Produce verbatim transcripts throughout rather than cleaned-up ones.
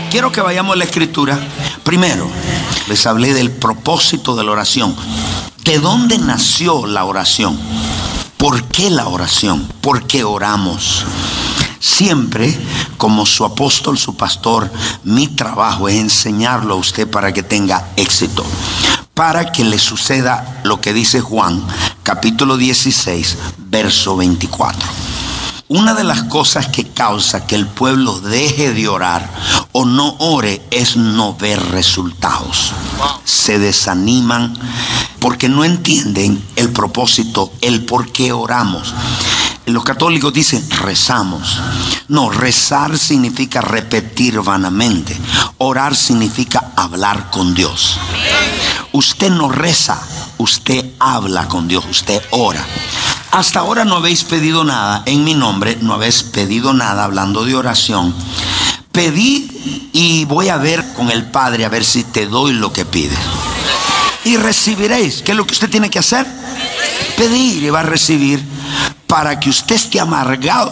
quiero que vayamos a la escritura. Primero, les hablé del propósito de la oración. ¿De dónde nació la oración? ¿Por qué la oración? ¿Por qué oramos? Siempre, como su apóstol, su pastor, mi trabajo es enseñarlo a usted para que tenga éxito, para que le suceda lo que dice Juan, capítulo dieciséis, verso veinticuatro. Una de las cosas que causa que el pueblo deje de orar o no ore es no ver resultados. Se desaniman porque no entienden el propósito, el por qué oramos. Los católicos dicen rezamos. No, rezar significa repetir vanamente. Orar significa hablar con Dios. Usted no reza, usted habla con Dios, usted ora. Hasta ahora no habéis pedido nada en mi nombre, no habéis pedido nada hablando de oración. Pedid y voy a ver con el Padre a ver si te doy lo que pides. Y recibiréis. ¿Qué es lo que usted tiene que hacer? Pedir y va a recibir para que usted esté amargado.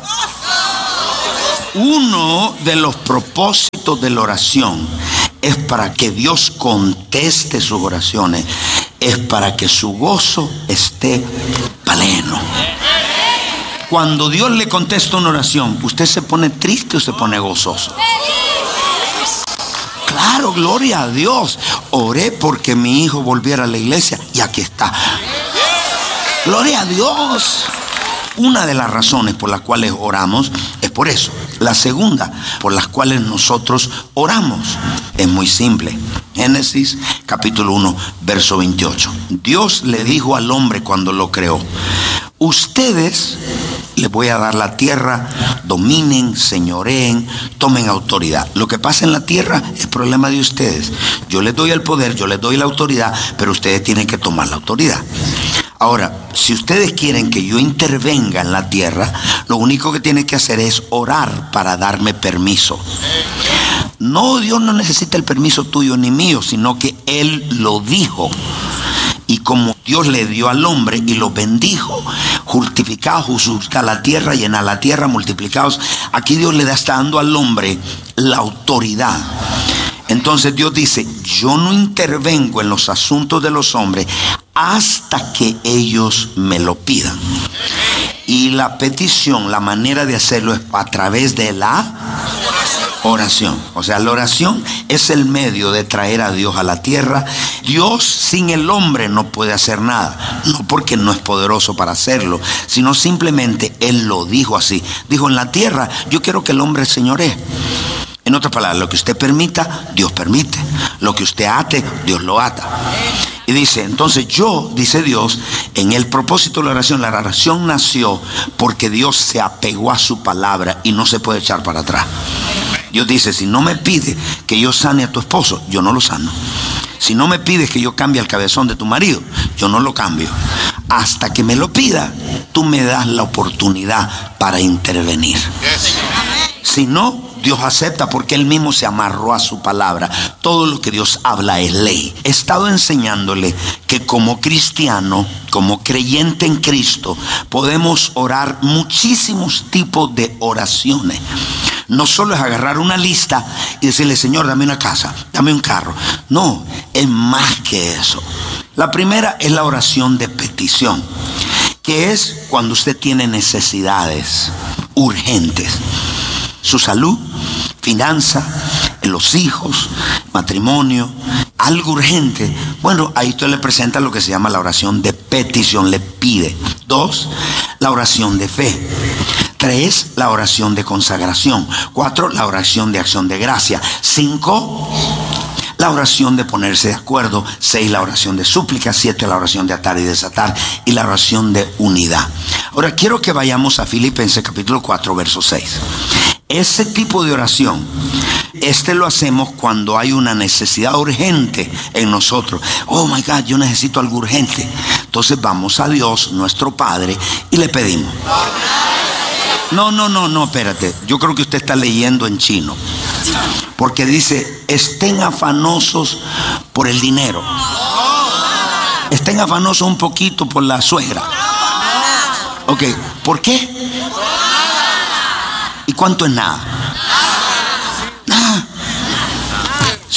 Uno de los propósitos de la oración es para que Dios conteste sus oraciones. Es para que su gozo esté pleno. Cuando Dios le contesta una oración, ¿usted se pone triste o se pone gozoso? Claro, gloria a Dios. Oré porque mi hijo volviera a la iglesia y aquí está. Gloria a Dios. Una de las razones por las cuales oramos es por eso. La segunda, por las cuales nosotros oramos, es muy simple. Génesis capítulo uno, verso veintiocho. Dios le dijo al hombre cuando lo creó: ustedes les voy a dar la tierra, dominen, señoreen, tomen autoridad. Lo que pasa en la tierra es problema de ustedes. Yo les doy el poder, yo les doy la autoridad, pero ustedes tienen que tomar la autoridad. Ahora, si ustedes quieren que yo intervenga en la tierra, lo único que tienen que hacer es orar para darme permiso. No, Dios no necesita el permiso tuyo ni mío, sino que Él lo dijo. Y como Dios le dio al hombre y lo bendijo, justificados, justificar la tierra, llenar la tierra, multiplicados, aquí Dios le da, está dando al hombre la autoridad. Entonces Dios dice: yo no intervengo en los asuntos de los hombres hasta que ellos me lo pidan. Y la petición, la manera de hacerlo es a través de la oración. O sea, la oración es el medio de traer a Dios a la tierra. Dios sin el hombre no puede hacer nada. No porque no es poderoso para hacerlo, sino simplemente Él lo dijo así. Dijo: en la tierra yo quiero que el hombre señoree. En otras palabras, lo que usted permita, Dios permite. Lo que usted ate, Dios lo ata. Y dice, entonces yo, dice Dios, en el propósito de la oración, la oración nació porque Dios se apegó a su palabra y no se puede echar para atrás. Dios dice: si no me pides que yo sane a tu esposo, yo no lo sano. Si no me pides que yo cambie el cabezón de tu marido, yo no lo cambio. Hasta que me lo pida, tú me das la oportunidad para intervenir. Si no, Dios acepta porque Él mismo se amarró a su palabra. Todo lo que Dios habla es ley. He estado enseñándole que como cristiano, como creyente en Cristo, podemos orar muchísimos tipos de oraciones. No solo es agarrar una lista y decirle: Señor, dame una casa, dame un carro. No, es más que eso. La primera es la oración de petición, que es cuando usted tiene necesidades urgentes. Su salud, finanza, los hijos, matrimonio, algo urgente. Bueno, ahí usted le presenta lo que se llama la oración de petición, le pide. Dos, la oración de fe. Tres, la oración de consagración. Cuatro, la oración de acción de gracia. Cinco, la oración de ponerse de acuerdo. Seis, la oración de súplica. Siete, la oración de atar y desatar. Y la oración de unidad. Ahora quiero que vayamos a Filipenses capítulo cuatro, verso seis. Ese tipo de oración, este lo hacemos cuando hay una necesidad urgente en nosotros. Oh my God, yo necesito algo urgente. Entonces vamos a Dios, nuestro Padre, y le pedimos. No, no, no, no, espérate. Yo creo que usted está leyendo en chino. Porque dice: estén afanosos por el dinero. Estén afanosos un poquito por la suegra. Ok, ¿por qué? ¿Y cuánto es nada? Nada.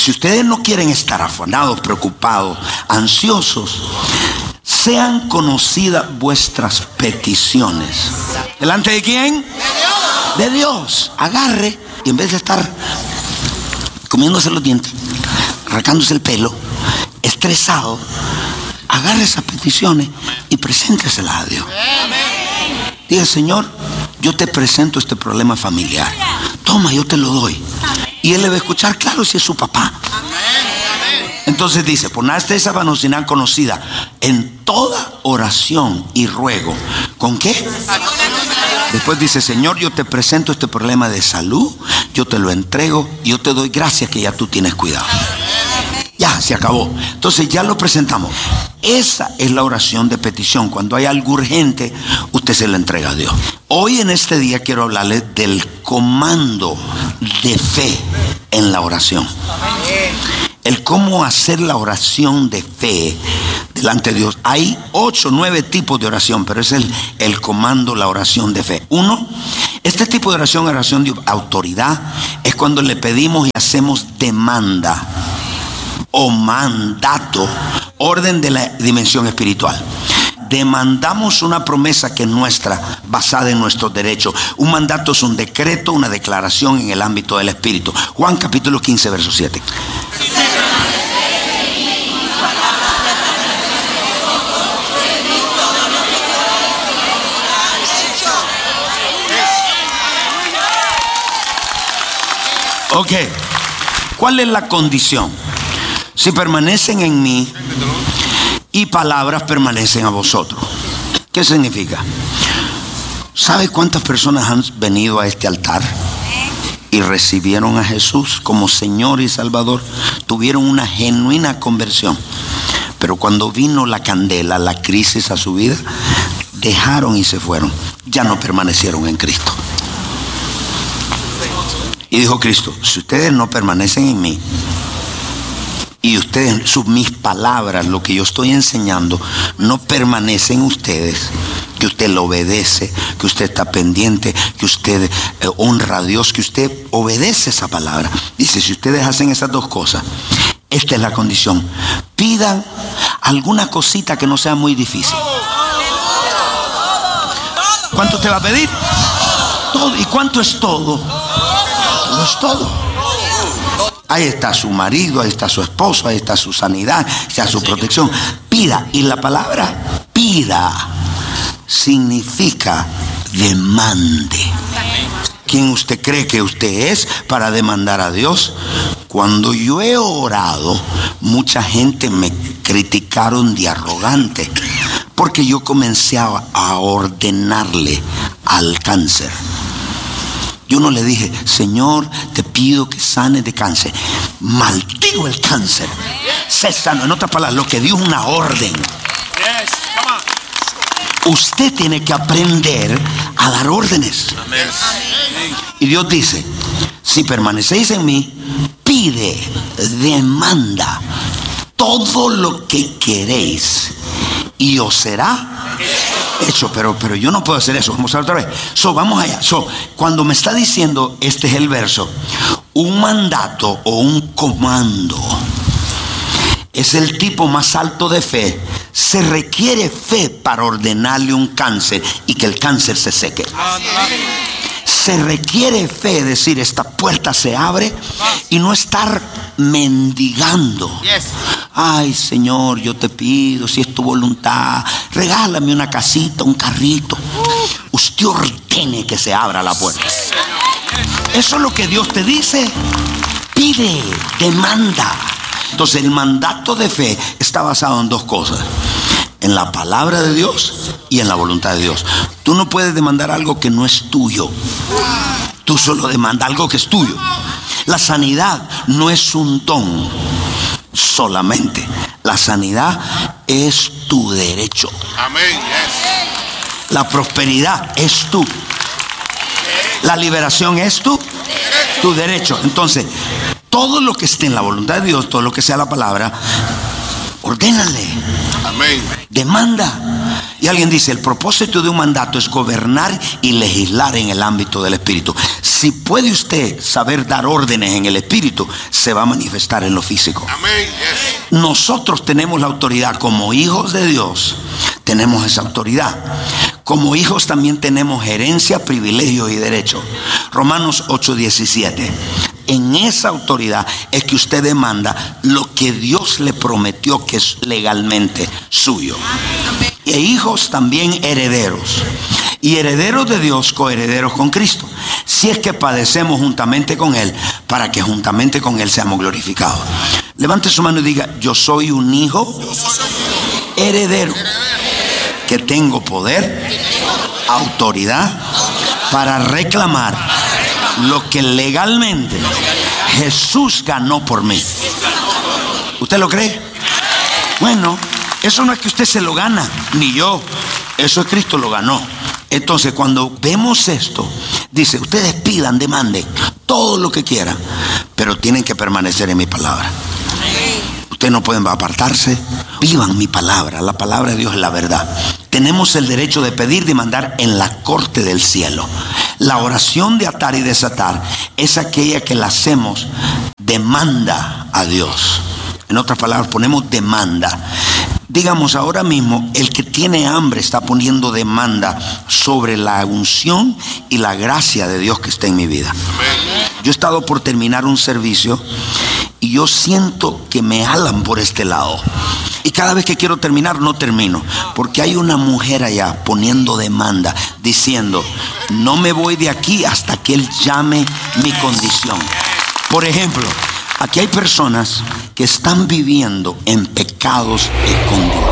si ustedes no quieren estar afanados, preocupados, ansiosos, sean conocidas vuestras peticiones. ¿Delante de quién? De Dios. Agarre y en vez de estar comiéndose los dientes, arrancándose el pelo, estresado, agarre esas peticiones y presénteselas a Dios. Diga: Señor, yo te presento este problema familiar. Toma, yo te lo doy. Y Él le va a escuchar, claro, si es su papá. Entonces dice: ponaste esa vanosidad conocida en toda oración y ruego. ¿Con qué? Después dice: Señor, yo te presento este problema de salud, yo te lo entrego, yo te doy gracias que ya tú tienes cuidado. Ya, se acabó. Entonces ya lo presentamos. Esa es la oración de petición. Cuando hay algo urgente, usted se lo entrega a Dios. Hoy en este día quiero hablarles del comando de fe en la oración. El cómo hacer la oración de fe delante de Dios. Hay ocho, nueve tipos de oración, pero es el, el comando, la oración de fe. Uno, este tipo de oración, oración de autoridad, es cuando le pedimos y hacemos demanda o mandato, orden de la dimensión espiritual. Demandamos una promesa que es nuestra, basada en nuestros derechos. Un mandato es un decreto, una declaración en el ámbito del espíritu. Juan capítulo quince, verso siete. Ok, ¿cuál es la condición? Si permanecen en mí y palabras permanecen a vosotros. ¿Qué significa? ¿Sabe cuántas personas han venido a este altar y recibieron a Jesús como Señor y Salvador? Tuvieron una genuina conversión, pero cuando vino la candela, la crisis a su vida, dejaron y se fueron. Ya no permanecieron en Cristo. Y dijo Cristo: si ustedes no permanecen en mí y ustedes, sus, mis palabras, lo que yo estoy enseñando, no permanecen en ustedes, que usted lo obedece, que usted está pendiente, que usted eh, honra a Dios, que usted obedece esa palabra. Dice: si ustedes hacen esas dos cosas, esta es la condición. Pidan alguna cosita que no sea muy difícil. ¿Cuánto usted va a pedir? Todo. ¿Y cuánto es todo? Todo es todo. Ahí está su marido, ahí está su esposo, ahí está su sanidad, ahí está su protección. Pida. Y la palabra pida significa demande. ¿Quién usted cree que usted es para demandar a Dios? Cuando yo he orado, mucha gente me criticaron de arrogante, porque yo comencé a, a ordenarle al cáncer. Yo no le dije: Señor, te pido que sanes de cáncer. Maldigo el cáncer. Sé sano. En otras palabras, lo que dio es una orden. Usted tiene que aprender a dar órdenes. Y Dios dice: si permanecéis en mí, pide, demanda todo lo que queréis y os será hecho. Pero, pero yo no puedo hacer eso. Vamos a ver otra vez. So, vamos allá. So, cuando me está diciendo, este es el verso, un mandato o un comando es el tipo más alto de fe. Se requiere fe para ordenarle un cáncer y que el cáncer se seque. Se requiere fe, decir: esta puerta se abre, y no estar mendigando. Ay, Señor, yo te pido, si es tu voluntad, regálame una casita, un carrito. Usted ordene que se abra la puerta. Eso es lo que Dios te dice. Pide, demanda. Entonces el mandato de fe está basado en dos cosas: en la palabra de Dios y en la voluntad de Dios. Tú no puedes demandar algo que no es tuyo. Tú solo demanda algo que es tuyo. La sanidad no es un don solamente. La sanidad es tu derecho. Amén. La prosperidad es tú. La liberación es tu, tu derecho. Entonces, todo lo que esté en la voluntad de Dios, todo lo que sea la palabra, ordénale. Amén. Demanda. Y alguien dice, el propósito de un mandato es gobernar y legislar en el ámbito del espíritu. Si puede usted saber dar órdenes en el espíritu, se va a manifestar en lo físico. Nosotros tenemos la autoridad como hijos de Dios. Tenemos esa autoridad. Como hijos también tenemos herencia, privilegios y derechos. Romanos ocho diecisiete. En esa autoridad es que usted demanda lo que Dios le prometió que es legalmente suyo. E hijos también herederos. Y herederos de Dios, coherederos con Cristo. Si es que padecemos juntamente con Él, para que juntamente con Él seamos glorificados. Levante su mano y diga, yo soy un hijo heredero, que tengo poder, autoridad para reclamar lo que legalmente Jesús ganó por mí. ¿Usted lo cree? Bueno, eso no es que usted se lo gana, ni yo. Eso es Cristo lo ganó. Entonces, cuando vemos esto, dice, ustedes pidan, demanden todo lo que quieran, pero tienen que permanecer en mi palabra. Ustedes no pueden apartarse. Vivan mi palabra. La palabra de Dios es la verdad. Tenemos el derecho de pedir, demandar en la corte del cielo. La oración de atar y desatar es aquella que la hacemos demanda a Dios. En otras palabras, ponemos demanda. Digamos, ahora mismo el que tiene hambre está poniendo demanda sobre la unción y la gracia de Dios que está en mi vida. Yo he estado por terminar un servicio y yo siento que me jalan por este lado. Y cada vez que quiero terminar, no termino. Porque hay una mujer allá poniendo demanda, diciendo, no me voy de aquí hasta que Él llame mi condición. Por ejemplo, aquí hay personas que están viviendo en pecados escondidos.